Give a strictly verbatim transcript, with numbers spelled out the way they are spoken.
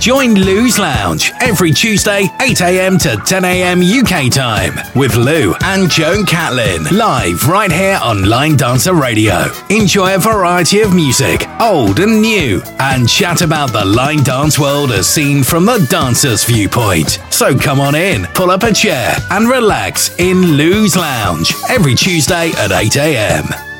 Join Lou's Lounge every Tuesday, eight a.m. to ten a.m. U K time, with Lou and Joan Catlin, live right here on Line Dancer Radio. Enjoy a variety of music, old and new, and chat about the line dance world as seen from the dancer's viewpoint. So come on in, pull up a chair, and relax in Lou's Lounge every Tuesday at eight a.m.